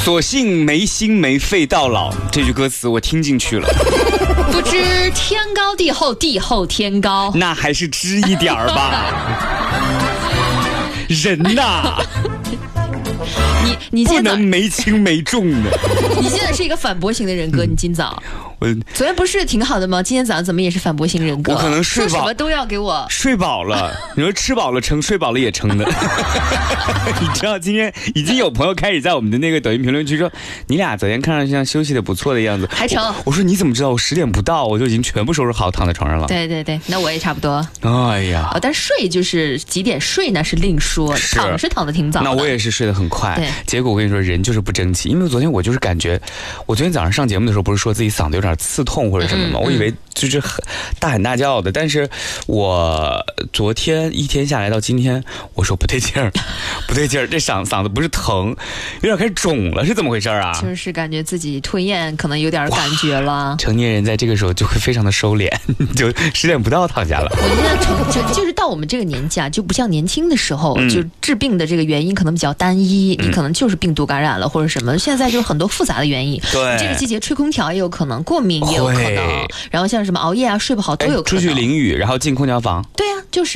所幸没心没肺到老，这句歌词我听进去了。 不知天高地厚，地厚天高， 那还是知一点儿吧。人呐， 你不能没轻没重的。 你现在是一个反驳型的人格，你今早。昨天不是挺好的吗？今天早上怎么也是反驳型人格？ 我可能睡饱， 说什么都要给我睡饱了。你说吃饱了撑，睡饱了也撑的。你知道今天已经有朋友开始在我们的那个抖音评论区说，你俩昨天看上去像休息的不错的样子， 还成。 我说你怎么知道？我10点不到，我就已经全部收拾好躺在床上了。 对对对，那我也差不多。 哎呀， 但睡就是几点睡那是另说，躺是躺得挺早的。 那我也是睡得很快。 对， 结果我跟你说，人就是不争气。因为昨天我就是感觉，我昨天早上上节目的时候不是说自己嗓子有点刺痛或者什么吗？我以为就是大喊大叫的，但是我昨天一天下来到今天，我说不对劲儿，不对劲儿，这嗓子不是疼，有点开始肿了，是怎么回事啊？ 就是感觉自己吞咽可能有点感觉了。 成年人在这个时候就会非常的收敛，就10点不到躺下了。 我现在就是到我们这个年纪啊，就不像年轻的时候，就治病的这个原因可能比较单一，你可能就是病毒感染了或者什么。现在就很多复杂的原因， 对， 这个季节吹空调也有可能，过敏也有可能，然后像什么熬夜啊、睡不好都有可能。 出去淋雨，然后进空调房。 对啊，就是。